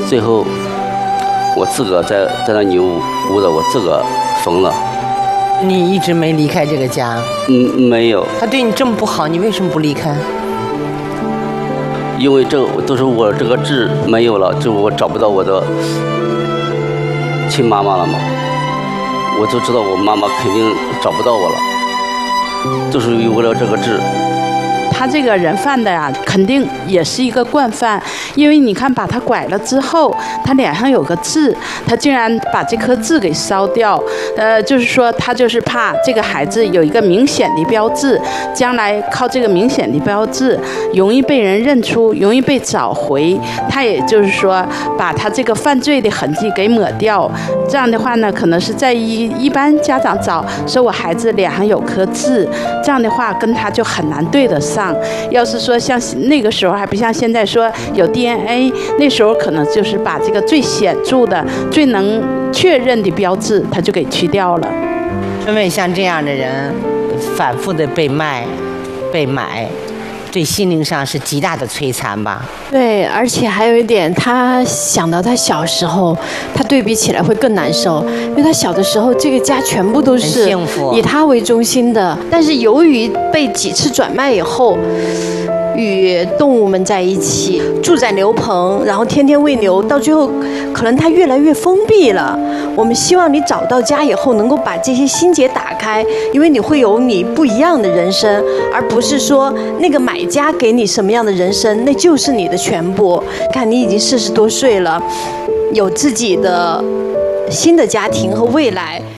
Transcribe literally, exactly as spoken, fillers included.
最后我自个在在那扭屋子，我自个疯了。 你一直没离开这个家？ 嗯，没有。 他对你这么不好，你为什么不离开？ 因为这都是我这个痣没有了，就我找不到我的亲妈妈了嘛。我就知道我妈妈肯定找不到我了，就是为了这个痣。 他这个人贩的呀，肯定也是一个惯犯，因为你看把他拐了之后，他脸上有个痣，他竟然把这颗痣给烧掉，呃，就是说他就是怕这个孩子有一个明显的标志，将来靠这个明显的标志容易被人认出，容易被找回，他也就是说把他这个犯罪的痕迹给抹掉。这样的话呢，可能是在一一般家长找说我孩子脸上有颗痣，这样的话跟他就很难对得上。要是说像那个时候还不像现在说有 D N A， 那时候可能就是把这个最显著的、最能确认的标志，他就给去掉了。 因为像这样的人，反复的被卖、被买，对心灵上是极大的摧残吧。 对，而且还有一点，他想到他小时候，他对比起来会更难受，因为他小的时候这个家全部都是以他为中心的，但是由于被几次转卖以后，与动物们在一起，住在牛棚，然后天天喂牛，到最后可能他越来越封闭了。我们希望你找到家以后，能够把这些心结打开，因为你会有你不一样的人生，而不是说那个买家给你什么样的人生，那就是你的全部。看你已经四十多岁了，有自己的新的家庭和未来，